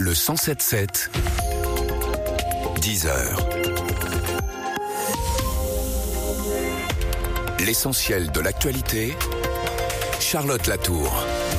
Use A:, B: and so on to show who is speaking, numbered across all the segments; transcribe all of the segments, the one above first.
A: Le 107.7, 10h. L'essentiel de l'actualité, Charlotte Latour.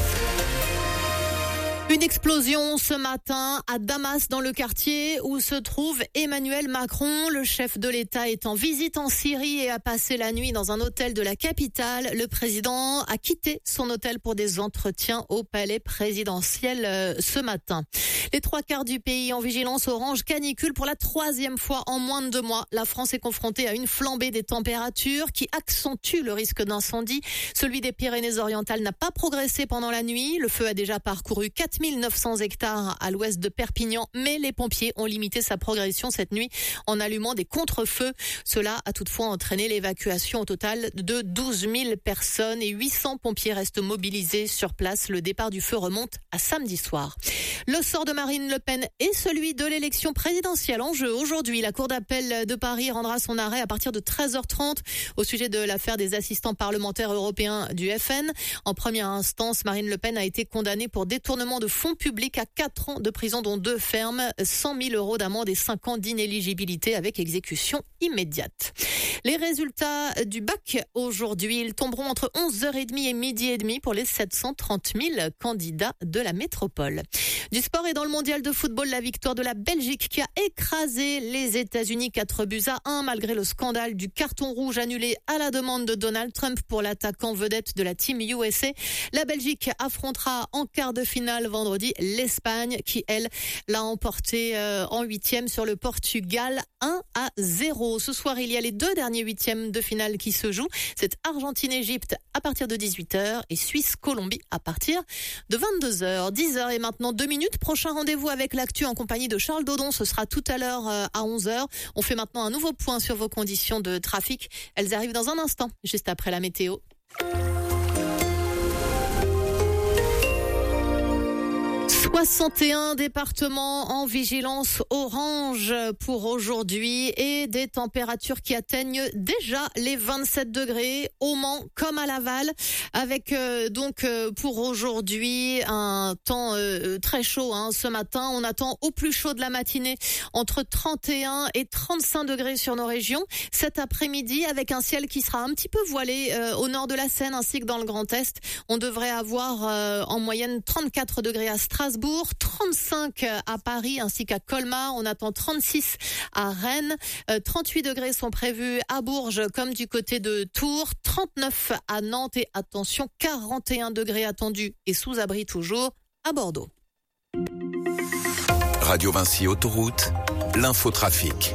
B: Une explosion ce matin à Damas, dans le quartier où se trouve Emmanuel Macron. Le chef de l'État est en visite en Syrie et a passé la nuit dans un hôtel de la capitale. Le président a quitté son hôtel pour des entretiens au palais présidentiel ce matin. Les 3/4 du pays en vigilance orange canicule pour la 3e fois en moins de 2 mois. La France est confrontée à une flambée des températures qui accentue le risque d'incendie. Celui des Pyrénées-Orientales n'a pas progressé pendant la nuit. Le feu a déjà parcouru 4900 hectares à l'ouest de Perpignan, mais les pompiers ont limité sa progression cette nuit en allumant des contre-feux. Cela a toutefois entraîné l'évacuation au total de 12 000 personnes et 800 pompiers restent mobilisés sur place. Le départ du feu remonte à samedi soir. Le sort de Marine Le Pen et celui de l'élection présidentielle en jeu. Aujourd'hui, la Cour d'appel de Paris rendra son arrêt à partir de 13h30 au sujet de l'affaire des assistants parlementaires européens du FN. En première instance, Marine Le Pen a été condamnée pour détournement de fonds publics à 4 ans de prison, dont 2 fermes, 100 000 € d'amende et 5 ans d'inéligibilité avec exécution immédiate. Les résultats du bac aujourd'hui, ils tomberont entre 11h30 et 12h30 pour les 730 000 candidats de la métropole. Du sport et dans le mondial de football, la victoire de la Belgique qui a écrasé les États-Unis 4-1 malgré le scandale du carton rouge annulé à la demande de Donald Trump pour l'attaquant vedette de la Team USA. La Belgique affrontera en quart de finale vendredi l'Espagne qui, elle, l'a emporté en 8e sur le Portugal 1-0. Ce soir, il y a les 2 derniers 8e de finale qui se jouent. C'est Argentine-Égypte à partir de 18h et Suisse-Colombie à partir de 22h. 10h et maintenant 2 minutes. Prochain rendez-vous avec l'actu en compagnie de Charles Dodon. Ce sera tout à l'heure à 11h. On fait maintenant un nouveau point sur vos conditions de trafic. Elles arrivent dans un instant, juste après la météo. 61 départements en vigilance orange pour aujourd'hui et des températures qui atteignent déjà les 27 degrés au Mans comme à Laval, avec pour aujourd'hui un temps très chaud. Ce matin, on attend au plus chaud de la matinée entre 31 et 35 degrés sur nos régions. Cet après-midi, avec un ciel qui sera un petit peu voilé au nord de la Seine ainsi que dans le Grand Est, on devrait avoir en moyenne 34 degrés à Strasbourg, 35 à Paris ainsi qu'à Colmar. On attend 36 à Rennes. 38 degrés sont prévus à Bourges comme du côté de Tours. 39 à Nantes et attention, 41 degrés attendus et sous abri toujours à Bordeaux.
A: Radio Vinci Autoroute, l'infotrafic.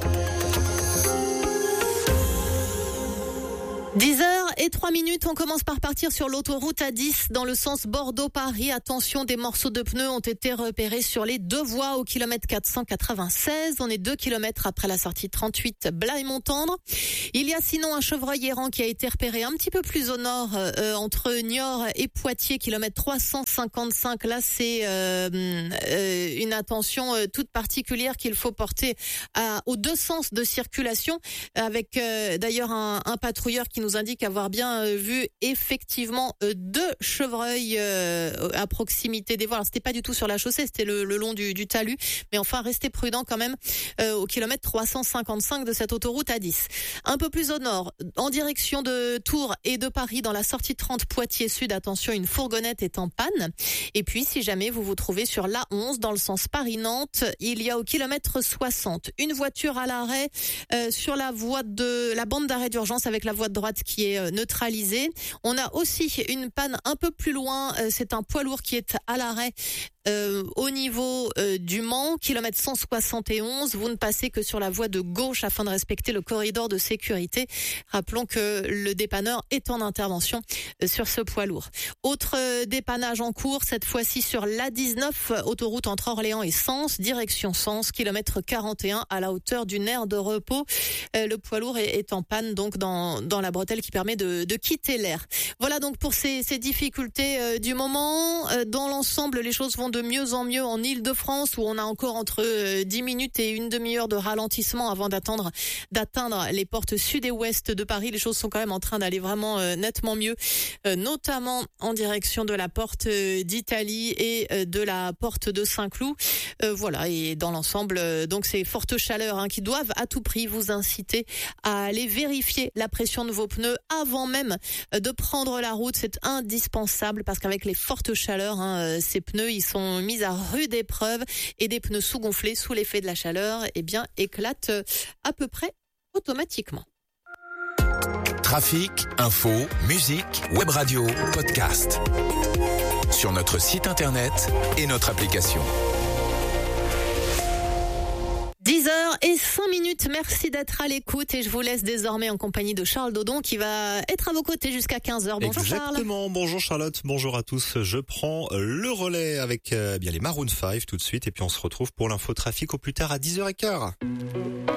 B: 10h03, on commence par partir sur l'autoroute A10 dans le sens Bordeaux-Paris. Attention, des morceaux de pneus ont été repérés sur les 2 voies au kilomètre 496. On est 2 km après la sortie 38 Blaye-Montendre. Il y a sinon un chevreuil errant qui a été repéré un petit peu plus au nord entre Niort et Poitiers, kilomètre 355. Là, c'est une attention toute particulière qu'il faut porter aux 2 sens de circulation, avec d'ailleurs un patrouilleur qui nous indique avoir bien vu effectivement 2 chevreuils à proximité des voies. Alors, c'était pas du tout sur la chaussée, c'était le long du talus, mais enfin restez prudent quand même au kilomètre 355 de cette autoroute A10. Un peu plus au nord, en direction de Tours et de Paris, dans la sortie 30 Poitiers Sud, attention, une fourgonnette est en panne. Et puis si jamais vous vous trouvez sur l'A11 dans le sens Paris-Nantes, il y a au kilomètre 60 une voiture à l'arrêt sur la voie de la bande d'arrêt d'urgence avec la voie de droite qui est neutralisée. On a aussi une panne un peu plus loin, c'est un poids lourd qui est à l'arrêt au niveau du Mans, kilomètre 171. Vous ne passez que sur la voie de gauche afin de respecter le corridor de sécurité. Rappelons que le dépanneur est en intervention sur ce poids lourd. Autre dépannage en cours, cette fois-ci sur l'A19, autoroute entre Orléans et Sens, direction Sens, kilomètre 41 à la hauteur d'une aire de repos. Le poids lourd est en panne donc dans la bretelle qui permet de quitter l'aire. Voilà donc pour ces difficultés du moment. Dans l'ensemble, les choses vont de mieux en mieux en Île-de-France, où on a encore entre 10 minutes et une demi-heure de ralentissement avant d'atteindre les portes sud et ouest de Paris. Les choses sont quand même en train d'aller vraiment nettement mieux, notamment en direction de la porte d'Italie et de la porte de Saint-Cloud. Voilà, et dans l'ensemble, donc ces fortes chaleurs qui doivent à tout prix vous inciter à aller vérifier la pression de vos pneus avant même de prendre la route. C'est indispensable parce qu'avec les fortes chaleurs, ces pneus ils sont mis à rude épreuve et des pneus sous-gonflés sous l'effet de la chaleur éclatent à peu près automatiquement.
A: Trafic, info, musique, web radio, podcast. Sur notre site internet et notre application.
B: 10h05, merci d'être à l'écoute et je vous laisse désormais en compagnie de Charles Dodon qui va être à vos côtés jusqu'à 15h. Bonjour Charles.
C: Exactement, bonjour Charlotte, bonjour à tous. Je prends le relais avec les Maroon 5 tout de suite et puis on se retrouve pour l'infotrafic au plus tard à 10h15.